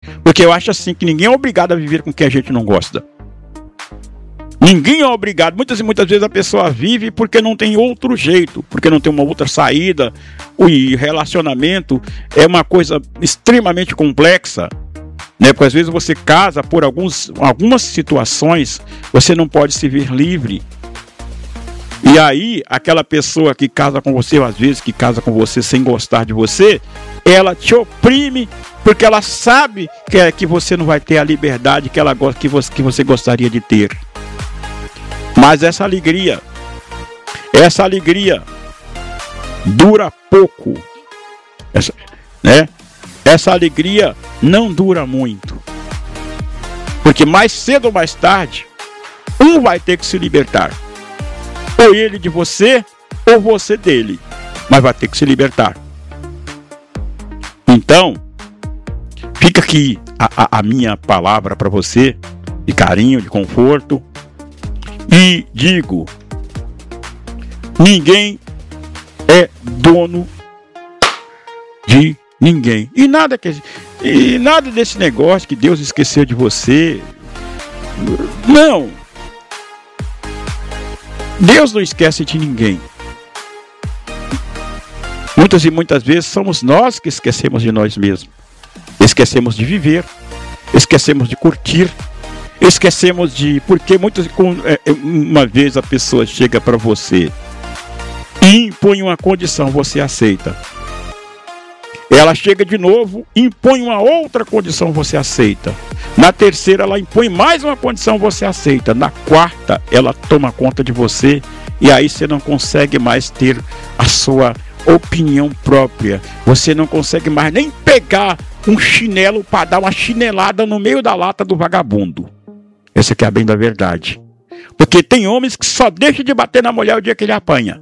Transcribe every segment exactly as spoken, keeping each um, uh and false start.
Porque eu acho assim que ninguém é obrigado a viver com quem a gente não gosta. Ninguém é obrigado. Muitas e muitas vezes a pessoa vive porque não tem outro jeito, porque não tem uma outra saída. O relacionamento é uma coisa extremamente complexa, né? Porque às vezes você casa por alguns, algumas situações, você não pode se ver livre. E aí, aquela pessoa que casa com você, ou às vezes que casa com você sem gostar de você, ela te oprime, porque ela sabe que, é, que você não vai ter a liberdade que, ela, que, você, que você gostaria de ter. Mas essa alegria, essa alegria dura pouco, essa, né? Essa alegria não dura muito, porque mais cedo ou mais tarde, um vai ter que se libertar, ou ele de você, ou você dele, mas vai ter que se libertar. Então, fica aqui a, a, a minha palavra para você, de carinho, de conforto. E digo, ninguém é dono de ninguém. E nada, que, e nada desse negócio que Deus esqueceu de você. Não. Deus não esquece de ninguém. Muitas e muitas vezes somos nós que esquecemos de nós mesmos. Esquecemos de viver. Esquecemos de curtir. Esquecemos de... Porque muitas, uma vez a pessoa chega para você e impõe uma condição, você aceita. Ela chega de novo, impõe uma outra condição, você aceita. Na terceira, ela impõe mais uma condição, você aceita. Na quarta, ela toma conta de você e aí você não consegue mais ter a sua opinião própria. Você não consegue mais nem pegar um chinelo para dar uma chinelada no meio da lata do vagabundo. Essa aqui é a bem da verdade. Porque tem homens que só deixam de bater na mulher o dia que ele apanha.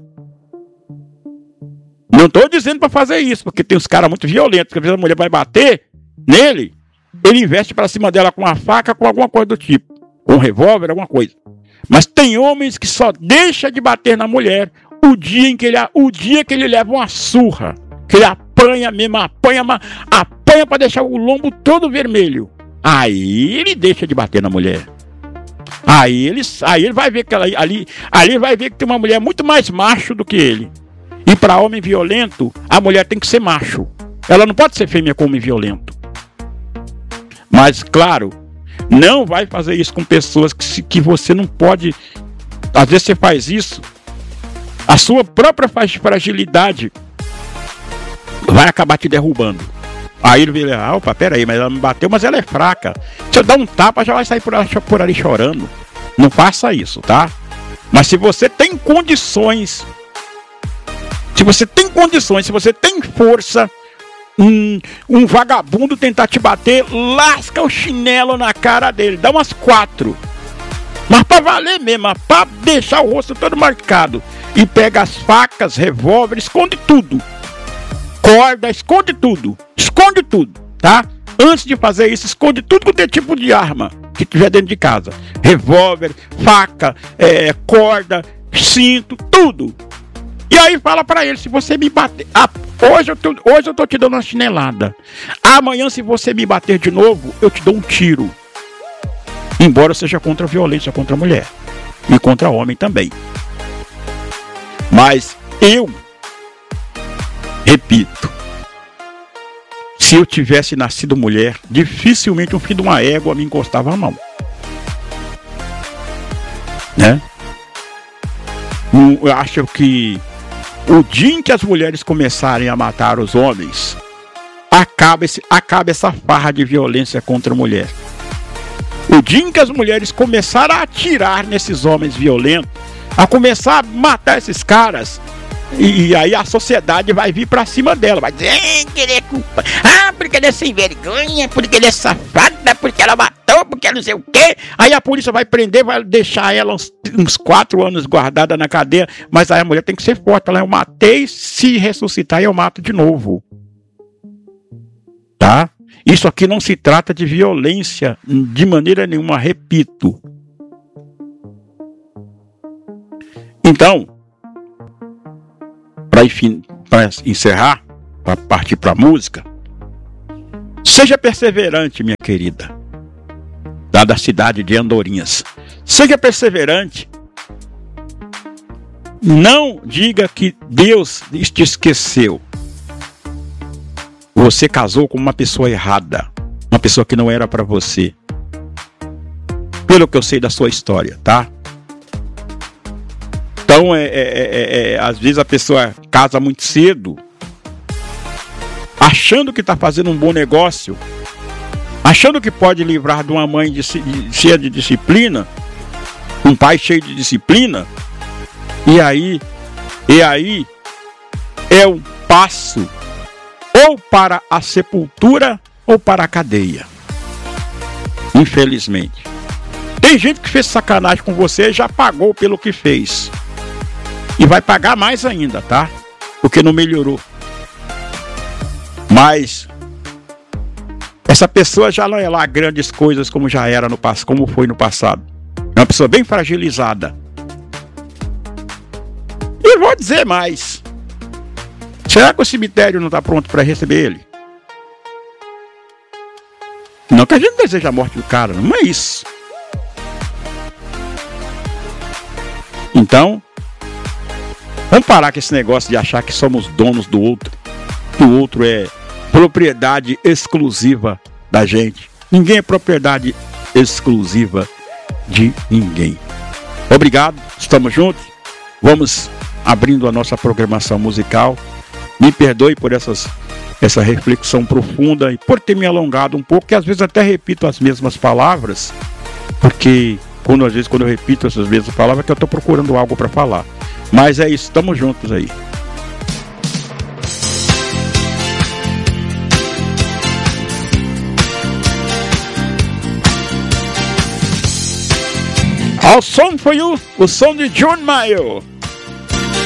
Não estou dizendo para fazer isso, porque tem uns caras muito violentos, que às vezes a mulher vai bater nele, ele investe para cima dela com uma faca, com alguma coisa do tipo, com um revólver, alguma coisa. Mas tem homens que só deixam de bater na mulher o dia em que ele, o dia que ele leva uma surra, que ele apanha mesmo, apanha, apanha para deixar o lombo todo vermelho. Aí ele deixa de bater na mulher. Aí ele, aí ele vai ver que ela, ali, ali vai ver que tem uma mulher muito mais macho do que ele. E para homem violento, a mulher tem que ser macho. Ela não pode ser fêmea com homem violento. Mas, claro, não vai fazer isso com pessoas que, que você não pode... Às vezes você faz isso, a sua própria fragilidade vai acabar te derrubando. Aí ele vê, ah, opa, peraí, mas ela me bateu, mas ela é fraca. Se eu dar um tapa, já vai sair por, por ali chorando. Não faça isso, tá? Mas se você tem condições, se você tem condições, se você tem força, um, um vagabundo tentar te bater, lasca o chinelo na cara dele, dá umas quatro. Mas pra valer mesmo, pra deixar o rosto todo marcado. E pega as facas, revólver, esconde tudo. Corda, esconde tudo. Esconde tudo, tá? Antes de fazer isso, esconde tudo quanto é tipo de arma que tiver dentro de casa. Revólver, faca, é, corda, cinto, tudo. E aí fala pra ele, se você me bater... Ah, hoje, eu tô, hoje eu tô te dando uma chinelada. Amanhã, se você me bater de novo, eu te dou um tiro. Embora seja contra a violência contra a mulher. E contra o homem também. Mas eu... Repito, se eu tivesse nascido mulher, dificilmente um filho de uma égua me encostava a mão. Né? Eu acho que o dia em que as mulheres começarem a matar os homens, acaba, esse, acaba essa farra de violência contra a mulher. O dia em que as mulheres começarem a atirar nesses homens violentos, a começar a matar esses caras, e aí a sociedade vai vir pra cima dela, vai dizer que ele é culpa, ah, porque ele é sem vergonha, porque ele é safada, porque ela matou, porque não sei o quê. Aí a polícia vai prender, vai deixar ela uns, uns quatro anos guardada na cadeia, mas aí a mulher tem que ser forte, ela, eu matei, se ressuscitar eu mato de novo. Tá? Isso aqui não se trata de violência de maneira nenhuma, repito. Então, para encerrar, para partir para a música, Seja perseverante, minha querida, lá da cidade de Andorinhas. Seja perseverante. Não diga que Deus te esqueceu. Você casou com uma pessoa errada, uma pessoa que não era para você. Pelo que eu sei da sua história, tá? Então, é, é, é, é, às vezes a pessoa casa muito cedo, achando que está fazendo um bom negócio, achando que pode livrar de uma mãe de, de, cheia de disciplina, um pai cheio de disciplina, e aí, e aí é um passo ou para a sepultura ou para a cadeia. Infelizmente. Tem gente que fez sacanagem com você e já pagou pelo que fez. E vai pagar mais ainda, tá? Porque não melhorou. Mas essa pessoa já não é lá grandes coisas como já era no passado, como foi no passado. É uma pessoa bem fragilizada. E vou dizer mais. Será que o cemitério não está pronto para receber ele? Não que a gente deseja a morte do cara, não é isso. Então, vamos parar com esse negócio de achar que somos donos do outro. Que o outro é propriedade exclusiva da gente. Ninguém é propriedade exclusiva de ninguém. Obrigado, estamos juntos. Vamos abrindo a nossa programação musical. Me perdoe por essas, essa reflexão profunda e por ter me alongado um pouco, que às vezes até repito as mesmas palavras, porque quando, às vezes quando eu repito essas mesmas palavras é que eu estou procurando algo para falar. Mas é isso, estamos juntos aí. Ao som foi o, o som de John Mayer.